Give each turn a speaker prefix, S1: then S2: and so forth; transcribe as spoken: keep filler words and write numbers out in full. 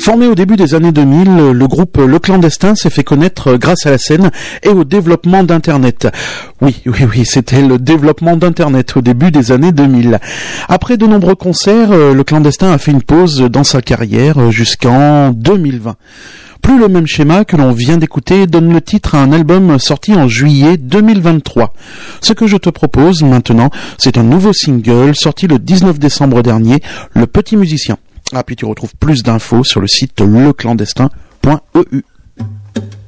S1: Formé au début des années deux mille, le groupe Le Clandestin s'est fait connaître grâce à la scène et au développement d'Internet. Oui, oui, oui, c'était le développement d'Internet au début des années deux mille. Après de nombreux concerts, Le Clandestin a fait une pause dans sa carrière jusqu'en deux mille vingt. Plus le même schéma que l'on vient d'écouter donne le titre à un album sorti en juillet deux mille vingt-trois. Ce que je te propose maintenant, c'est un nouveau single sorti le dix-neuf décembre dernier, Le Petit Musicien. Ah, puis tu retrouves plus d'infos sur le site leclandestin point e u.